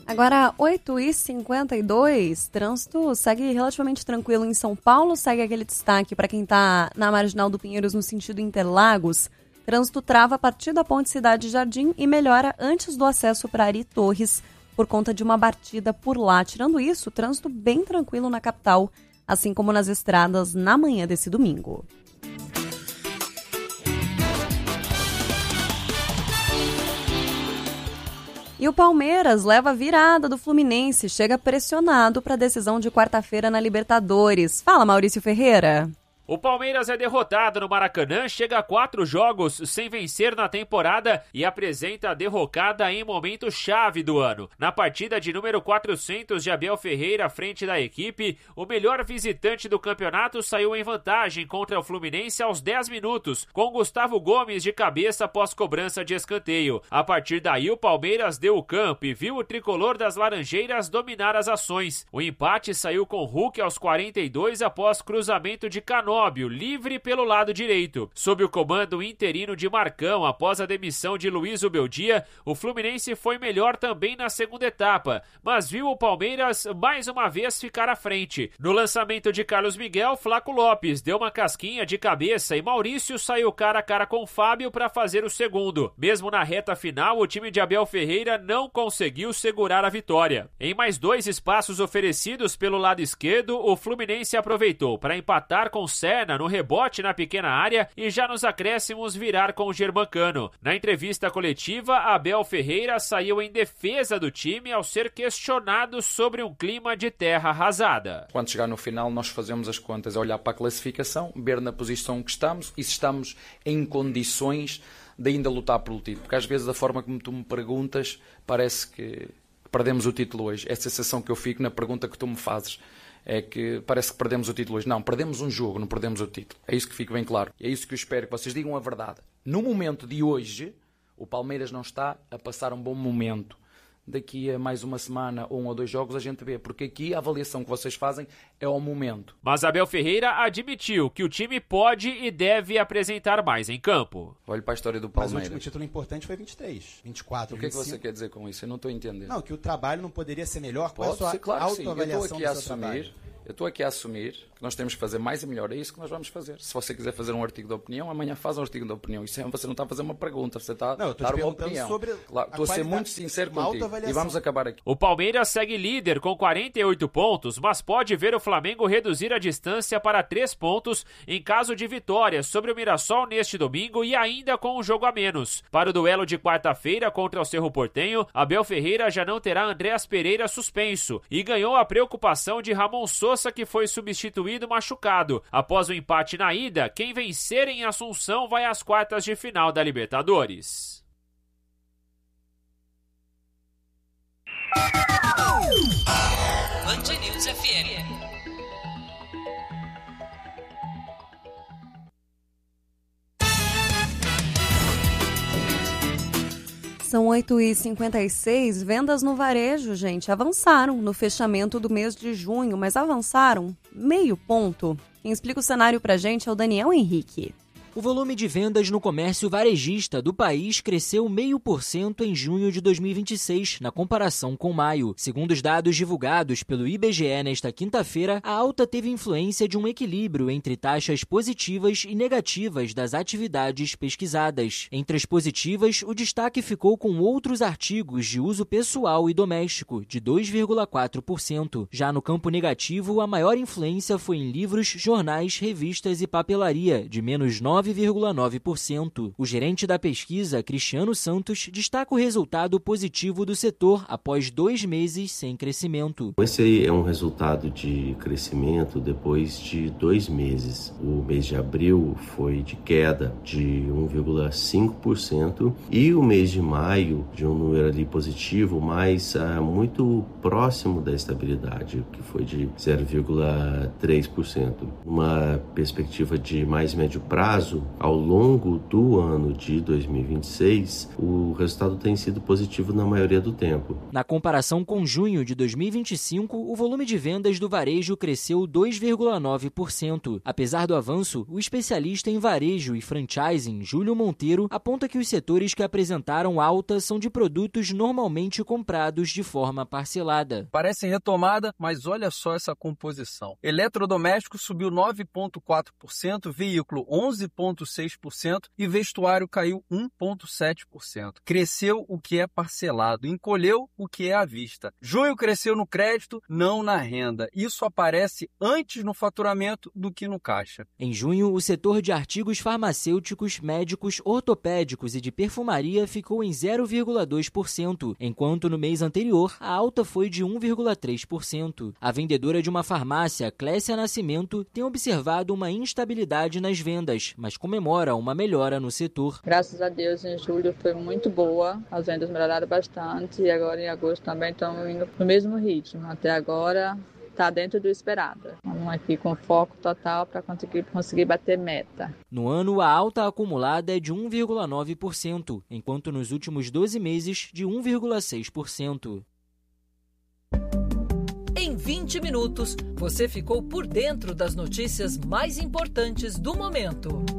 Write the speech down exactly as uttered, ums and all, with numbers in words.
Agora, oito e cinquenta e dois, trânsito segue relativamente tranquilo em São Paulo, segue aquele destaque para quem está na Marginal do Pinheiros no sentido Interlagos. Trânsito trava a partir da Ponte Cidade Jardim e melhora antes do acesso para Ari Torres por conta de uma batida por lá. Tirando isso, trânsito bem tranquilo na capital, assim como nas estradas na manhã desse domingo. E o Palmeiras leva a virada do Fluminense, chega pressionado para a decisão de quarta-feira na Libertadores. Fala, Maurício Ferreira. O Palmeiras é derrotado no Maracanã, chega a quatro jogos sem vencer na temporada e apresenta a derrocada em momento chave do ano. Na partida de número quatrocentos de Abel Ferreira à frente da equipe, o melhor visitante do campeonato saiu em vantagem contra o Fluminense aos dez minutos, com Gustavo Gomes de cabeça após cobrança de escanteio. A partir daí, o Palmeiras deu o campo e viu o tricolor das Laranjeiras dominar as ações. O empate saiu com Hulk aos quarenta e dois após cruzamento de Cano, livre pelo lado direito. Sob o comando interino de Marcão, após a demissão de Luiz Ubeldia, o Fluminense foi melhor também na segunda etapa, mas viu o Palmeiras mais uma vez ficar à frente. No lançamento de Carlos Miguel, Flaco Lopes deu uma casquinha de cabeça e Maurício saiu cara a cara com Fábio para fazer o segundo. Mesmo na reta final, o time de Abel Ferreira não conseguiu segurar a vitória. Em mais dois espaços oferecidos pelo lado esquerdo, o Fluminense aproveitou para empatar com Serna no rebote na pequena área e já nos acréscimos virar com o Germancano. Na entrevista coletiva, Abel Ferreira saiu em defesa do time ao ser questionado sobre um clima de terra arrasada. Quando chegar no final, nós fazemos as contas, olhar para a classificação, ver na posição que estamos e se estamos em condições de ainda lutar pelo título. Porque às vezes a forma como tu me perguntas parece que perdemos o título hoje. É a sensação que eu fico na pergunta que tu me fazes. É que parece que perdemos o título hoje. Não, perdemos um jogo, não perdemos o título. É isso que fica bem claro. E é isso que eu espero que vocês digam a verdade. No momento de hoje, o Palmeiras não está a passar um bom momento. Daqui a mais uma semana ou um ou dois jogos a gente vê, porque aqui a avaliação que vocês fazem é ao momento. Mas Abel Ferreira admitiu que o time pode e deve apresentar mais em campo. Olhe para a história do Palmeiras. Mas o último título importante foi vinte e três, vinte e quatro, O que é que você quer dizer com isso? Eu não estou entendendo. Não, que o trabalho não poderia ser melhor. Pode ser, claro que sim. Eu estou aqui a assumir, trabalho. eu estou aqui a assumir que nós temos que fazer mais e melhor. É isso que nós vamos fazer. Se você quiser fazer um artigo de opinião, amanhã faz um artigo de opinião. Isso é, você não está a fazer uma pergunta, você está a dar uma opinião. Sobre claro, estou a ser muito sincero contigo. E vamos acabar aqui. O Palmeiras segue líder com quarenta e oito pontos, mas pode ver o Flamengo reduzir a distância para três pontos em caso de vitória sobre o Mirassol neste domingo e ainda com um jogo a menos. Para o duelo de quarta-feira contra o Cerro Porteño, Abel Ferreira já não terá Andréas Pereira suspenso e ganhou a preocupação de Ramon Sosa, que foi substituído machucado. Após o empate na ida, quem vencer em Assunção vai às quartas de final da Libertadores. Band News F M. São oito e cinquenta e seis, vendas no varejo, gente, avançaram no fechamento do mês de junho, mas avançaram meio ponto. Quem explica o cenário pra gente é o Daniel Henrique. O volume de vendas no comércio varejista do país cresceu zero vírgula cinco por cento em junho de dois mil e vinte e seis, na comparação com maio. Segundo os dados divulgados pelo I B G E nesta quinta-feira, a alta teve influência de um equilíbrio entre taxas positivas e negativas das atividades pesquisadas. Entre as positivas, o destaque ficou com outros artigos de uso pessoal e doméstico, de dois vírgula quatro por cento. Já no campo negativo, a maior influência foi em livros, jornais, revistas e papelaria, de menos nove vírgula nove por cento. O gerente da pesquisa, Cristiano Santos, destaca o resultado positivo do setor após dois meses sem crescimento. Esse é um resultado de crescimento depois de dois meses. O mês de abril foi de queda de um vírgula cinco por cento e o mês de maio de um número ali positivo, mas ah, muito próximo da estabilidade, que foi de zero vírgula três por cento. Uma perspectiva de mais médio prazo, caso, ao longo do ano de dois mil e vinte e seis, o resultado tem sido positivo na maioria do tempo. Na comparação com junho de dois mil e vinte e cinco, o volume de vendas do varejo cresceu dois vírgula nove por cento. Apesar do avanço, o especialista em varejo e franchising, Júlio Monteiro, aponta que os setores que apresentaram alta são de produtos normalmente comprados de forma parcelada. Parece retomada, mas olha só essa composição. Eletrodoméstico subiu nove vírgula quatro por cento, veículo onze vírgula seis por cento e vestuário caiu um vírgula sete por cento. Cresceu o que é parcelado, encolheu o que é à vista. Junho cresceu no crédito, não na renda. Isso aparece antes no faturamento do que no caixa. Em junho, o setor de artigos farmacêuticos, médicos, ortopédicos e de perfumaria ficou em zero vírgula dois por cento, enquanto no mês anterior a alta foi de um vírgula três por cento. A vendedora de uma farmácia, Clécia Nascimento, tem observado uma instabilidade nas vendas, mas comemora uma melhora no setor. Graças a Deus, em julho foi muito boa, as vendas melhoraram bastante e agora em agosto também estão indo no mesmo ritmo. Até agora está dentro do esperado. Vamos aqui com foco total para conseguir, conseguir bater meta. No ano, a alta acumulada é de um vírgula nove por cento, enquanto nos últimos doze meses de um vírgula seis por cento. Em vinte minutos, você ficou por dentro das notícias mais importantes do momento.